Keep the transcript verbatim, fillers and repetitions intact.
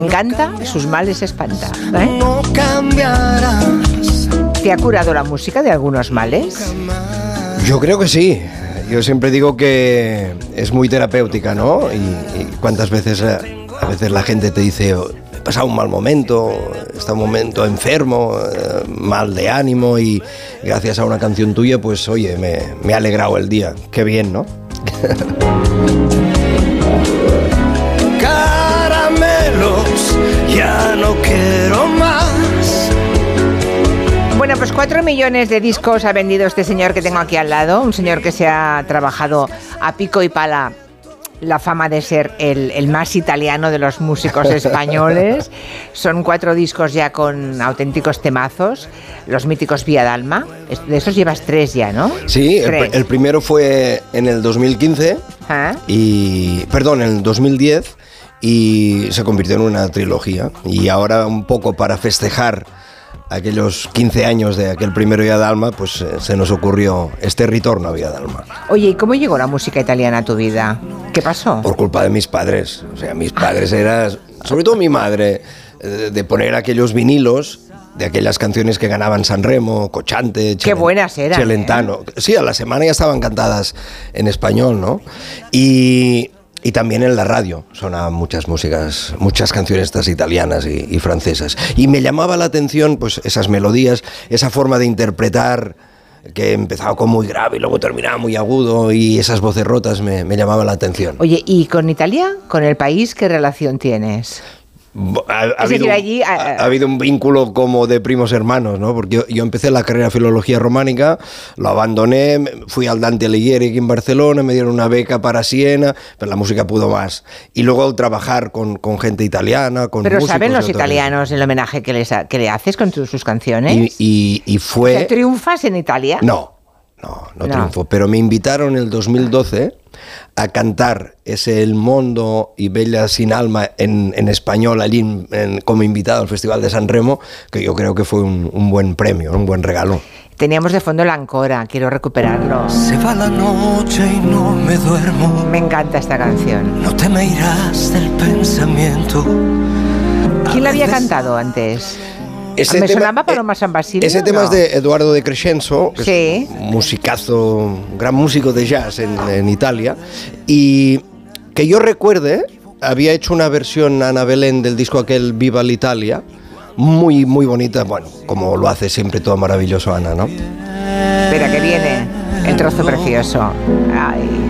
encanta, sus males espanta, ¿eh? No cambiarás. ¿Te ha curado la música de algunos males? Yo creo que sí. Yo siempre digo que es muy terapéutica, ¿no? Y, y cuántas veces, a veces la gente te dice, oh, he pasado un mal momento, está un momento enfermo, eh, mal de ánimo, y gracias a una canción tuya, pues oye, me, me ha alegrado el día. Qué bien, ¿no? Caramelos, ya no quiero más. Bueno, pues cuatro millones de discos ha vendido este señor que tengo aquí al lado, un señor que se ha trabajado a pico y pala la fama de ser el, el más italiano de los músicos españoles. Son cuatro discos ya con auténticos temazos, los míticos Vía Dalma. De esos llevas tres ya, ¿no? Sí, el, el primero fue en el dos mil quince, ¿ah? y perdón, en el dos mil diez, y se convirtió en una trilogía. Y ahora, un poco para festejar aquellos quince años de aquel primero Vía Dalma, pues eh, se nos ocurrió este retorno a Vía Dalma. Oye, ¿y cómo llegó la música italiana a tu vida? ¿Qué pasó? Por culpa de mis padres. O sea, mis padres eran, sobre todo mi madre, eh, de poner aquellos vinilos de aquellas canciones que ganaban Sanremo, Cochante, Qué buenas eran, Celentano. ¿eh? Sí, a la semana ya estaban cantadas en español, ¿no? Y... Y también en la radio sonaban muchas músicas, muchas canciones estas italianas y, y francesas. Y me llamaba la atención pues esas melodías, esa forma de interpretar que empezaba con muy grave y luego terminaba muy agudo, y esas voces rotas me, me llamaban la atención. Oye, ¿y con Italia, con el país, qué relación tienes? Ha, ha, habido, decir, allí, ha, ha habido un vínculo como de primos hermanos, ¿no? Porque yo, yo empecé la carrera de filología románica, lo abandoné, fui al Dante Alighieri aquí en Barcelona, me dieron una beca para Siena, pero la música pudo más. Y luego trabajar con, con gente italiana, con Pero músicos. ¿saben los italianos el homenaje que, les, que le haces con tu, sus canciones? Y, y, y fue... ¿Te triunfas en Italia? No. No, no, no triunfo, pero me invitaron en el dos mil doce a cantar ese El Mondo y Bella sin Alma en, en español allí en, en, como invitado al Festival de Sanremo, que yo creo que fue un, un buen premio, un buen regalo. Teníamos de fondo la Ancora, quiero recuperarlo. Se va la noche y no me duermo. Me encanta esta canción. No te me irás del pensamiento. ¿Quién la había cantado antes? Ese Me tema, sonaba Paloma San Basilio. Ese tema no. es de Eduardo de Crescenzo, que sí. es un musicazo, un gran músico de jazz en, en Italia. Y que yo recuerde, había hecho una versión Ana Belén del disco aquel Viva l'Italia, muy, muy bonita. Bueno, como lo hace siempre todo maravilloso Ana, ¿no? Espera, que viene el trozo precioso. Ay.